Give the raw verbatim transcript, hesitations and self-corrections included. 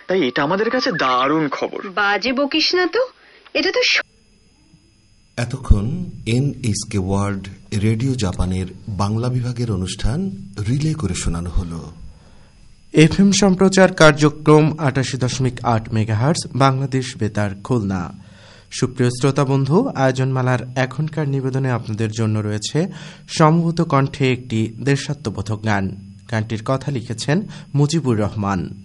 তাই এটা আমাদের কাছে দারুণ খবর। বাজে বকিস না তো, এটা তো। এতক্ষণ এনএসকে ওয়ার্ল্ড রেডিও জাপানের বাংলা বিভাগের অনুষ্ঠান রিলে করে শোনানো হলো। এফএম সম্প্রচার কার্যক্রম আটাশি দশমিক আট মেগাহার্জ বাংলাদেশ বেতার খুলনা। সুপ্রিয় শ্রোতা বন্ধু, আয়োজনমালার এখনকার নিবেদনে আপনাদের জন্য রয়েছে সমবেত কণ্ঠে একটি দেশাত্মবোধক গান। গানটির কথা লিখেছেন মুজিবুর রহমান।